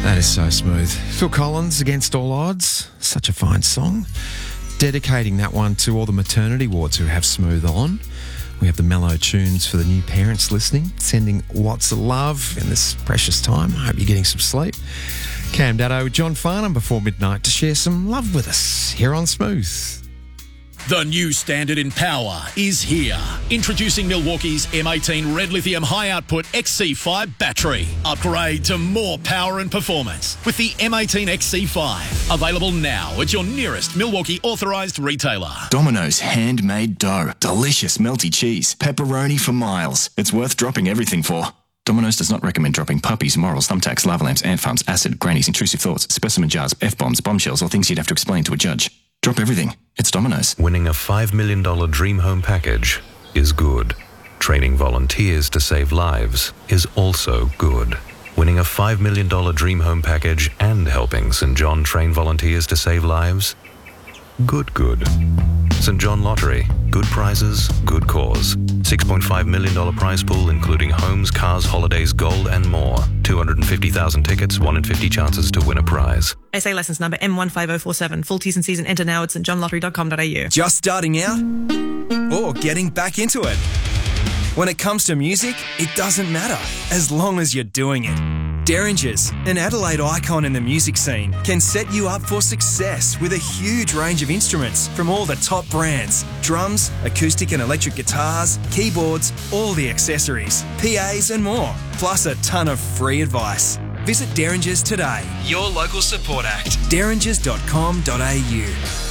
That is so smooth. Phil Collins, Against All Odds. Such a fine song. Dedicating that one to all the maternity wards who have Smooth on. We have the mellow tunes for the new parents listening. Sending lots of love in this precious time. I hope you're getting some sleep. Cam Daddo with John Farnham before midnight to share some love with us here on Smooth. The new standard in power is here. Introducing Milwaukee's M18 Red Lithium High Output XC5 battery. Upgrade to more power and performance with the M18 XC5. Available now at your nearest Milwaukee authorised retailer. Domino's handmade dough. Delicious melty cheese. Pepperoni for miles. It's worth dropping everything for. Domino's does not recommend dropping puppies, morals, thumbtacks, lava lamps, ant farms, acid, grannies, intrusive thoughts, specimen jars, F-bombs, bombshells, or things you'd have to explain to a judge. Drop everything. It's Domino's. Winning a $5 million dream home package is good. Training volunteers to save lives is also good. Winning a $5 million dream home package and helping St. John train volunteers to save lives? Good. St. John Lottery. Good prizes, good cause. $6.5 million prize pool including homes, cars, holidays, gold and more. 250,000 tickets, 1 in 50 chances to win a prize. SA licence number M15047. Full T's and C's and enter now at stjohnlottery.com.au. Just starting out or getting back into it? When it comes to music, it doesn't matter as long as you're doing it. Derringers, an Adelaide icon in the music scene, can set you up for success with a huge range of instruments from all the top brands. Drums, acoustic and electric guitars, keyboards, all the accessories, PAs and more, plus a ton of free advice. Visit Derringers today. Your local support act. derringers.com.au.